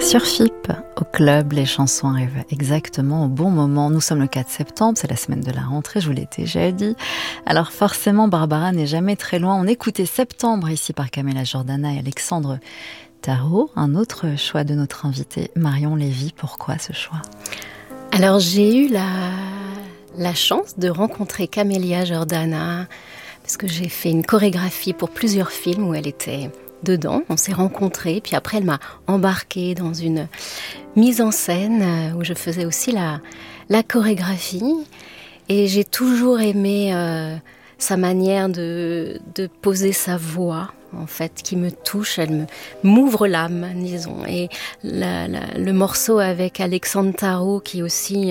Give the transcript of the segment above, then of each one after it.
Sur FIP, au club, les chansons arrivent exactement au bon moment. Nous sommes le 4 septembre, c'est la semaine de la rentrée, je vous l'ai déjà dit. Alors forcément, Barbara n'est jamais très loin. On écoutait Septembre ici par Camilla Jordana et Alexandre Tarot. Un autre choix de notre invité, Marion Lévy. Pourquoi ce choix ? Alors j'ai eu la chance de rencontrer Camilla Jordana parce que j'ai fait une chorégraphie pour plusieurs films où elle était dedans. On s'est rencontrés, puis après elle m'a embarquée dans une mise en scène où je faisais aussi la chorégraphie. Et j'ai toujours aimé sa manière de poser sa voix, en fait, qui me touche, elle m'ouvre l'âme, disons. Et le morceau avec Alexandre Tarot, qui aussi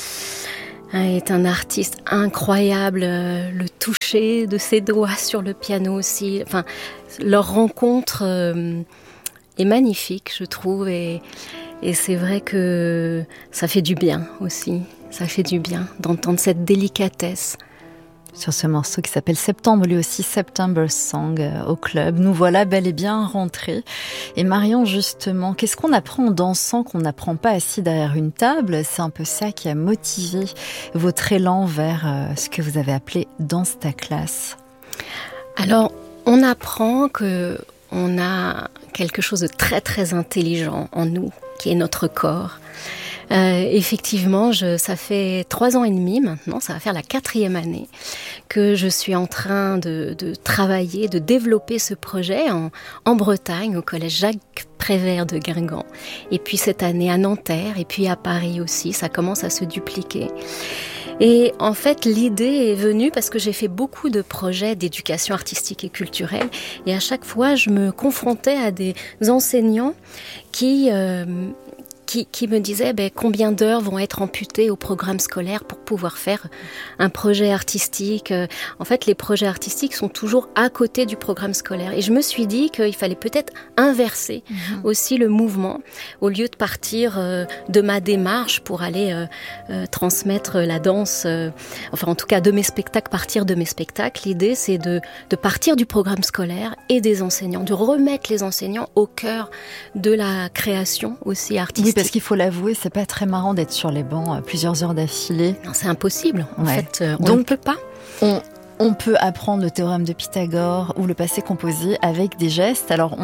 est un artiste incroyable, le toucher de ses doigts sur le piano aussi. Enfin, leur rencontre est magnifique, je trouve, et c'est vrai que ça fait du bien aussi. Ça fait du bien d'entendre cette délicatesse. Sur ce morceau qui s'appelle Septembre, lui aussi September Song au club. Nous voilà bel et bien rentrés. Et Marion, justement, qu'est-ce qu'on apprend en dansant qu'on n'apprend pas assis derrière une table ? C'est un peu ça qui a motivé votre élan vers ce que vous avez appelé Danse ta classe. Alors, on apprend qu'on a quelque chose de très très intelligent en nous, qui est notre corps. Effectivement, ça fait 3 ans et demi maintenant, ça va faire la 4e année que je suis en train de travailler, de développer ce projet en Bretagne, au collège Jacques Prévert de Guingamp. Et puis cette année à Nanterre, et puis à Paris aussi, ça commence à se dupliquer. Et en fait, l'idée est venue parce que j'ai fait beaucoup de projets d'éducation artistique et culturelle. Et à chaque fois, je me confrontais à des enseignants qui me disait combien d'heures vont être amputées au programme scolaire pour pouvoir faire un projet artistique. En fait, les projets artistiques sont toujours à côté du programme scolaire. Et je me suis dit qu'il fallait peut-être inverser aussi le mouvement. Au lieu de partir de ma démarche pour aller transmettre la danse, enfin en tout cas de mes spectacles, partir de mes spectacles, l'idée c'est de partir du programme scolaire et des enseignants, de remettre les enseignants au cœur de la création aussi artistique. Oui, parce qu'il faut l'avouer, c'est pas très marrant d'être sur les bancs plusieurs heures d'affilée. Non, c'est impossible. En fait, on ne peut pas. On peut apprendre le théorème de Pythagore ou le passé composé avec des gestes. Alors,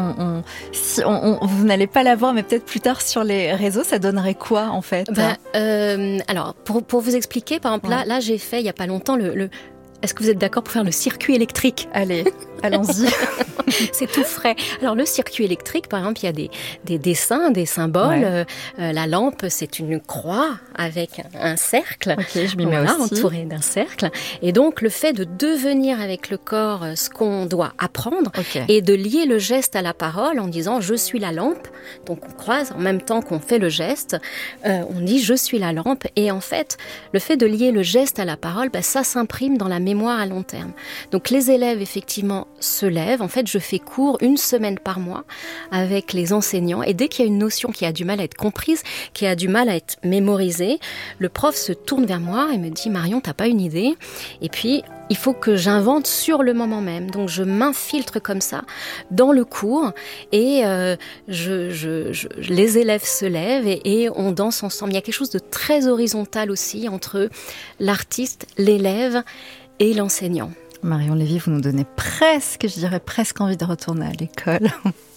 vous n'allez pas l'avoir, mais peut-être plus tard sur les réseaux, ça donnerait quoi en fait ? Alors, pour vous expliquer, par exemple, là j'ai fait il y a pas longtemps Est-ce que vous êtes d'accord pour faire le circuit électrique ? Allez, allons-y. C'est tout frais. Alors le circuit électrique, par exemple, il y a des dessins, des symboles. Ouais. La lampe, c'est une croix avec un cercle. Ok, je m'y mets aussi. Entouré d'un cercle. Et donc le fait de devenir avec le corps ce qu'on doit apprendre et de lier le geste à la parole en disant je suis la lampe. Donc on croise en même temps qu'on fait le geste. On dit je suis la lampe. Et en fait, le fait de lier le geste à la parole, ça s'imprime dans la mémoire à long terme. Donc les élèves effectivement se lèvent. En fait, je fais cours 1 semaine par mois avec les enseignants et dès qu'il y a une notion qui a du mal à être comprise, qui a du mal à être mémorisée, le prof se tourne vers moi et me dit « Marion, t'as pas une idée ?» Et puis, il faut que j'invente sur le moment même. Donc, je m'infiltre comme ça dans le cours et les élèves se lèvent et on danse ensemble. Il y a quelque chose de très horizontal aussi entre l'artiste, l'élève et l'enseignant. Marion Lévy, vous nous donnez presque envie de retourner à l'école.